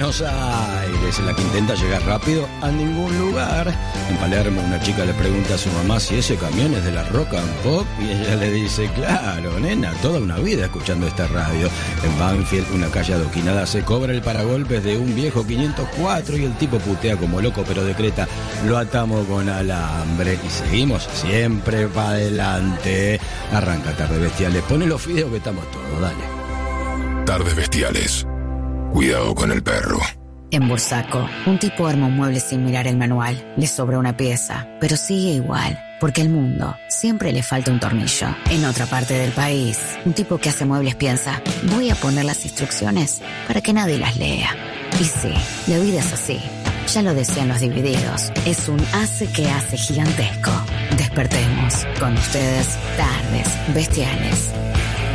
Buenos Aires, la que intenta llegar rápido a ningún lugar. En Palermo una chica le pregunta a su mamá si ese camión es de la Rock and Pop y ella le dice, claro, nena, toda una vida escuchando esta radio. En Banfield una calle adoquinada se cobra el paragolpes de un viejo 504 y el tipo putea como loco pero decreta, lo atamos con alambre y seguimos siempre para adelante. Arranca Tardes Bestiales, pone los fideos que estamos todos, dale. Tardes Bestiales. Cuidado con el perro. En Bursaco, un tipo arma un mueble sin mirar el manual. Le sobra una pieza, pero sigue igual, porque al mundo siempre le falta un tornillo. En otra parte del país, un tipo que hace muebles piensa, voy a poner las instrucciones para que nadie las lea. Y sí, la vida es así. Ya lo decían los divididos. Es un hace que hace gigantesco. Despertemos. Con ustedes, Tardes Bestiales.